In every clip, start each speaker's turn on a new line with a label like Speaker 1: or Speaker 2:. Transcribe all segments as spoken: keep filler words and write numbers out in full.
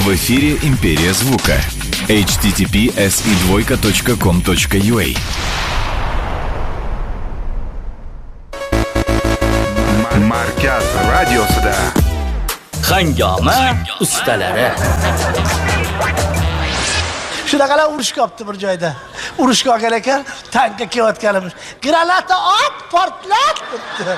Speaker 1: В эфире «Империя звука». эйч ти ти пи эс и двойка точка ком точка ю а.
Speaker 2: Markaz radiosida
Speaker 3: Hangoma ustalari.
Speaker 4: Shunaqalar urush qopti bir joyda. Urushga olgan ekan, tankga kelayotganimiz. Granata ot portlat debdi.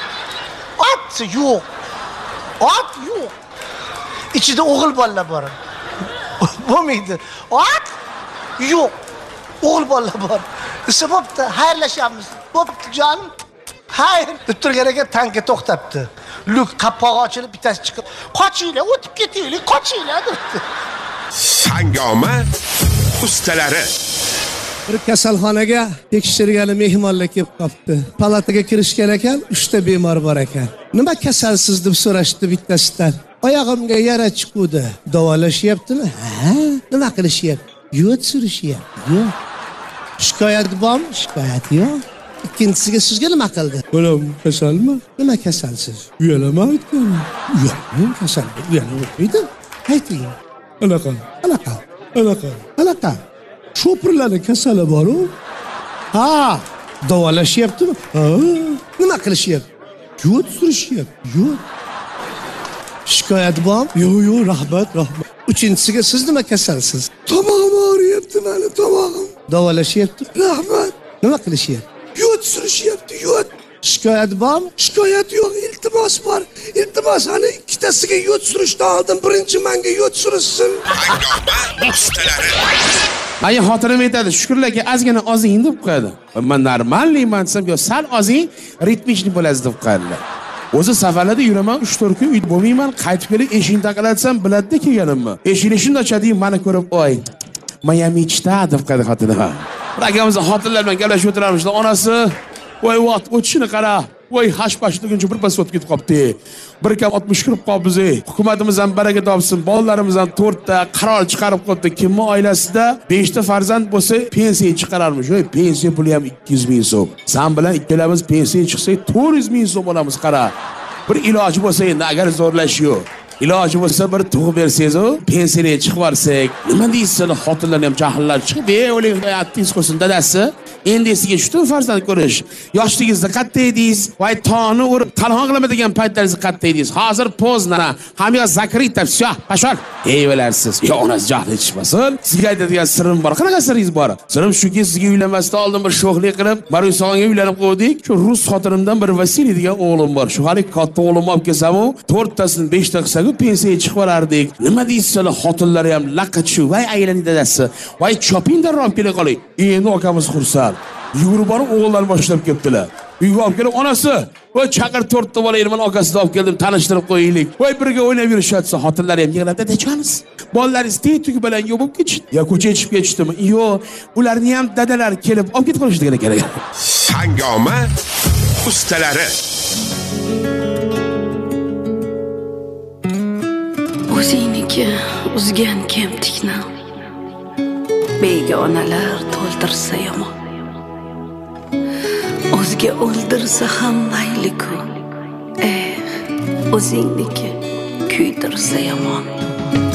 Speaker 4: Ot yo'q. Ot yo'q. Ichida o'g'il bolalar bor. Bo'lmaydi. Ot yo'q. O'g'il bolalar bor. Isi bo'pti, xayrlashyapmiz. Bo'pti jonim. Hayır, deb turgan ekan tankka to'xtatdi. Luk qappog'i ochilib bittasi chiqib, "Qochinglar, o'tib ketaylik, qochinglar" debdi.
Speaker 2: Hangoma ustalari.
Speaker 5: Bir kasalxonaga tekshirgani mehmonlar kelib qopti. Palataga kirishgan ekan, uchta bemor bor ekan. Nima kasalsiz deb so'rashdi bittasidan. Oyog'imga yara chiqdi. Davolashyaptimi? Ha, nima qilishyapti? Yo'q surishyapti. Yo'q. Shikoyat bormi? Shikoyat yo'q. İkincisiga sizga nima qildi? Bolam kasalmi? Nima kasalsiz? Uyalama aytgan. Uyalma kasal. Uyalama o'tmaydi. Ayting. Anaqa, anaqa, anaqa, anaqa. Sho'pirlarning kasali bor-ku. Ha, davolashyaptimi? Ha, nima qilishyapti? Yo'q surishyapti. Yo'q. Shikoyat bormi? Yo'q, yo'q, rahmat, rahmat. Uchinchisiga siz nima kasalsiz? Tomog'im og'riyapti meni, tomog'im. Davolashyapti. Rahmat. Nima qilishyapti? Yo'q surishyapti, yo'q. Shikoyat bormi? Shikoyat yo'q, iltimos bor. Iltimos, ana ikkitasiga yo'q surishdan oldin birinchi menga yo'q surishsin.
Speaker 2: Hangoma ustalari.
Speaker 6: Ay xotinim aytadi, shukrlarga ozgina ozing deb qo'yadi. Men normalman desam, yo sal ozing, ritmishni bo'lasiz deb qo'yadilar. O'zi safarlarda yuraman, uch to'rt kun uyda bo'lmayman, qaytib kelib eshikni taqalatsam biladi kelganimni. Eshikni shunda ochadi, meni ko'rib, "Oy, Miami chita" deb qo'yadi xotinim. Rakamimiz xotinlar bilan gaplashib o'tiramiz. Onasi, "Voy, vaqt o'tishini qara. Voy, hash-pash deguncha bir pas o'tib ketib qopti. bir kam oltmish kirib qolibmiz. Hukumatimiz ham baraka topsin. Bolalarimiz ham to'rtta qaror chiqarib qo'ydi. Kimni oilasida beshta farzand bo'lsa, pensiya chiqararmiz. Voy, pensiya puli ham ikki yuz ming so'm. Sen bilan ikkalamiz pensiya chiqsak, to'rt yuz ming so'm olamiz, qara. Bir iloji bo'lsa, endi agar zo'rlash yo'q. Iloji bo'lsa bir tug'ib bersangiz, pensiyaga chiqib olsak, nima deysiz? Xotinlarni ham jahllari chiqib, "Ey, o'ling, aytingiz qo'ysin dadasi. Endi esiga shu farzand ko'rish. Yoshligingizda qatta edingiz, voy toni urib, talon qiladigan paytlaringiz qatta edingiz. Hozir pozdna, hamma zakrita, всё, pashol." Ey o'larsiz. Yo, onasi jahli chiqmasin. Sizga aytadigan sirim bor. Qanaqa siringiz bor? Sirim shuki, sizga uylanmasdan oldin bir sho'xlik qilib, Marusonga uylanib qo'ydik. Shu rus xotinimdan bir Vasiliy degan o'g'lim bor. Shu hali katta o'g'lim olib kelsam-u, to'rttasini beshta qilsak, pensiyaga chiqib olardik. Nima deysiz? Xotinlari ham laqqa tushib, "Voy, aylaning dadasi. Voy, chopingdan olib kela qoling." Endi akamiz xursand. Yugurib borib o'g'illar boshlab kelibdilar. Uyga olib kelib, "Onasi, voy chaqir to'rtta bola men akasini olib keldim, tanishtirib qo'yaylik. Voy birga o'ynab yurishadi." Xotinlar ham yig'lab, "Dadachamiz, bolalaringiz tey-tugi bilan yo'q bo'lib ketishdi. Ya ko'chaga chiqib ketishdimi?" "Yo'q, ularni ham dadalar kelib olib ketib qolishdi" degan ekan.
Speaker 2: Hangoma ustalari.
Speaker 7: O'zingniki uzgan kemtikni begonalar to'ldirsa yomon. O'zga o'ldirsa ham mayli-ku. Eh, o'zingniki kuydirsa yomon.